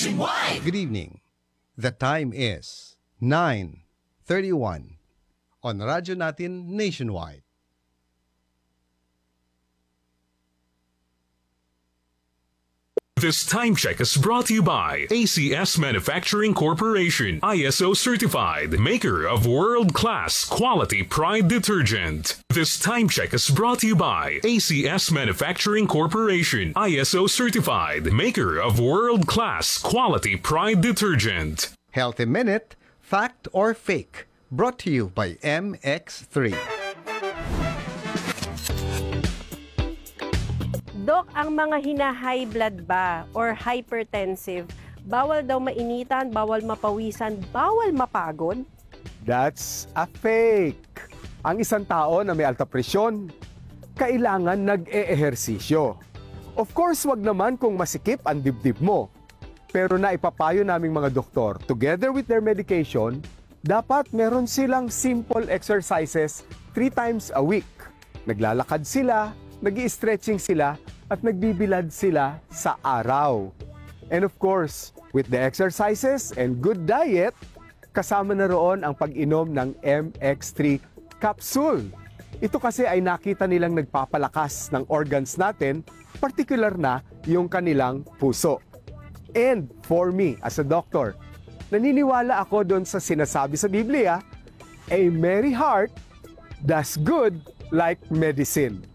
Nationwide! Good evening. The time is 9:31 on Radyo Natin Nationwide. This time check is brought to you by ACS Manufacturing Corporation, ISO certified, maker of world-class quality Pride detergent. This time check is brought to you by ACS Manufacturing Corporation, ISO certified, maker of world-class quality Pride detergent. Healthy Minute, Fact or Fake, brought to you by MX3. Dok, ang mga hina-high blood ba or hypertensive, bawal daw mainitan, bawal mapawisan, bawal mapagod? That's a fake. Ang isang tao na may alta presyon, kailangan nag-e-ehersisyo. Of course, wag naman kung masikip ang dibdib mo. Pero naipapayo naming mga doktor, together with their medication, dapat meron silang simple exercises 3 times a week. Naglalakad sila, nag-i-stretching sila, at nagbibilad sila sa araw. And of course, with the exercises and good diet, kasama na roon ang pag-inom ng MX3 capsule. Ito kasi ay nakita nilang nagpapalakas ng organs natin, particular na yung kanilang puso. And for me, as a doctor, naniniwala ako doon sa sinasabi sa Biblia, a merry heart does good like medicine.